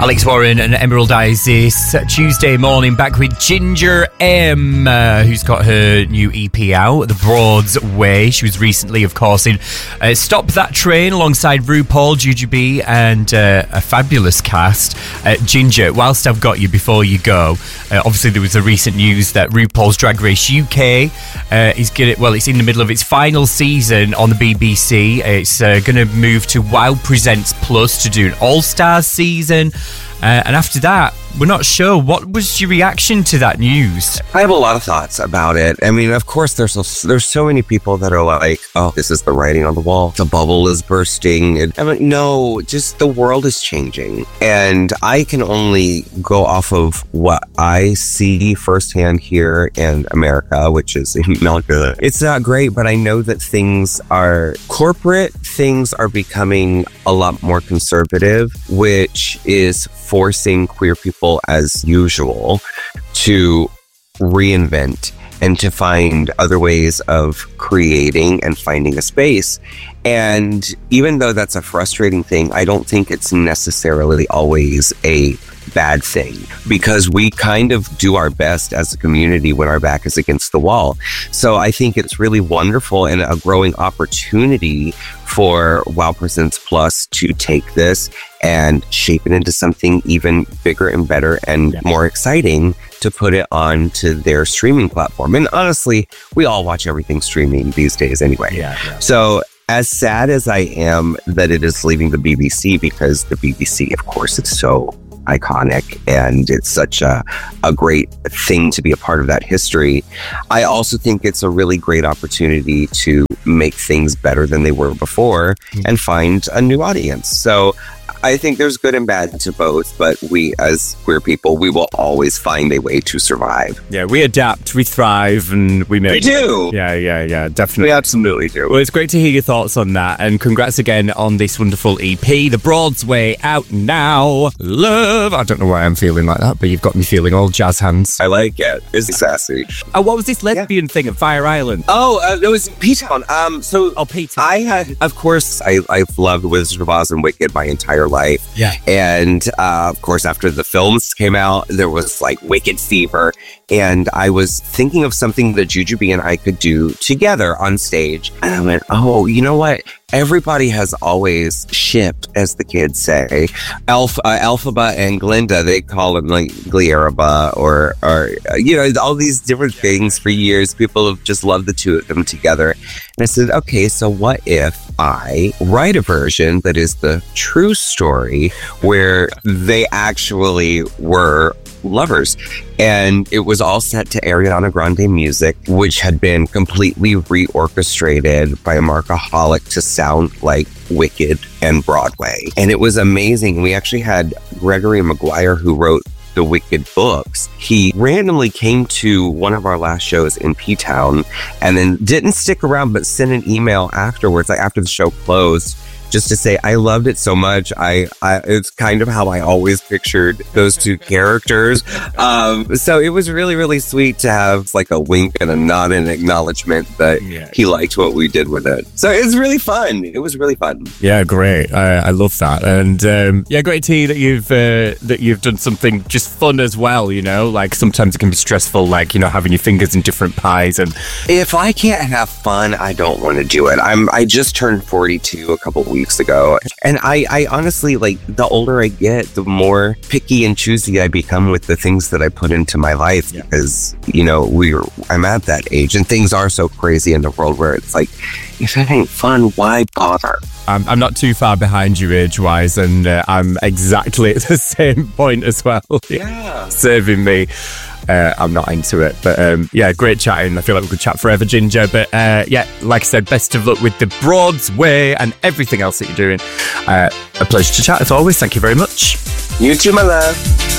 Alex Warren and Emerald Eyes this Tuesday morning, back with Ginger M, who's got her new EP out, The Broad's Way. She was recently, of course, in Stop That Train alongside RuPaul, Jujubee, and a fabulous cast. Ginger, whilst I've got you before you go, obviously there was the recent news that RuPaul's Drag Race UK it's in the middle of its final season on the BBC. It's going to move to Wow Presents Plus to do an All-Stars season. And after that, we're not sure. What was your reaction to that news? I have a lot of thoughts about it. I mean, of course, there's so many people that are like, oh, this is the writing on the wall. The bubble is bursting. And I mean, no, just the world is changing. And I can only go off of what I see firsthand here in America, which is not good. It's not great, but I know that corporate things are becoming a lot more conservative, which is forcing queer people as usual to reinvent and to find other ways of creating and finding a space. And even though that's a frustrating thing, I don't think it's necessarily always a bad thing, because we kind of do our best as a community when our back is against the wall. So I think it's really wonderful and a growing opportunity for Wow Presents Plus to take this and shape it into something even bigger and better and more exciting to put it onto their streaming platform. And honestly, we all watch everything streaming these days anyway. So as sad as I am that it is leaving the BBC, because the BBC, of course, it's so iconic and it's such a great thing to be a part of that history, I also think it's a really great opportunity to make things better than they were before and find a new audience. So I think there's good and bad to both, but we as queer people, we will always find a way to survive. Yeah, we adapt, we thrive, and we make... We do! Yeah, definitely. We absolutely do. Well, it's great to hear your thoughts on that, and congrats again on this wonderful EP, The Broad's Way, out now. Love! I don't know why I'm feeling like that, but you've got me feeling all jazz hands. I like it. It's sassy. What was this lesbian thing at Fire Island? It was P-Town. P-Town. I had, of course, I've loved Wizard of Oz and Wicked my entire life. Yeah. And of course, after the films came out, there was like Wicked fever. And I was thinking of something that Jujubee and I could do together on stage. And I went, oh, you know what? Everybody has always shipped, as the kids say, Elphaba and Glinda. They call them like Glieraba or all these different things for years. People have just loved the two of them together. And I said, okay, so what if I write a version that is the true story where they actually were lovers? And it was all set to Ariana Grande music, which had been completely reorchestrated by Markaholic to sound like Wicked and Broadway. And it was amazing. We actually had Gregory Maguire, who wrote the Wicked books. He randomly came to one of our last shows in P-Town and then didn't stick around, but sent an email afterwards, like after the show closed, just to say, I loved it so much. It's kind of how I always pictured those two characters. So it was really, really sweet to have like a wink and a nod and acknowledgement that he liked what we did with it. So it was really fun. It was really fun. Yeah, great. I love that. And great to hear that you've done something just fun as well, like sometimes it can be stressful, like, having your fingers in different pies. And if I can't have fun, I don't want to do it. I just turned 42 a couple weeks ago. And I honestly, like, the older I get, the more picky and choosy I become with the things that I put into my life because, I'm at that age and things are so crazy in the world where it's like, if it ain't fun, why bother? I'm not too far behind you age-wise, and I'm exactly at the same point as well. Yeah. Serving me. I'm not into it, but great chatting. I feel like we could chat forever, Ginger, but like I said, best of luck with The Broad's Way and everything else that you're doing. A pleasure to chat as always. Thank you very much. You too, my love.